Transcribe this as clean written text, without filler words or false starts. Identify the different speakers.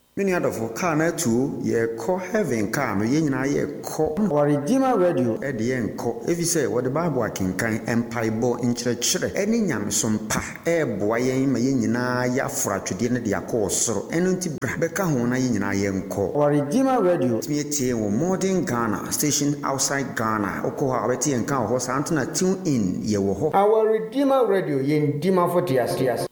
Speaker 1: Many other for car na too, ye call heaven car, no yen na ye call or Redeemer Radio at the end call. If you say what the Bible can kind empire bo in church, any yam some pa, boy, yen na ya frat to dinner the course, so enunti Becca Hona yen na yen call. Or Redeemer Radio, Smith or modern Ghana, station outside Ghana, Okoha, Betty and Cow horse Antona tune in ye wo. Our Redeemer Radio yen Dima for Tias.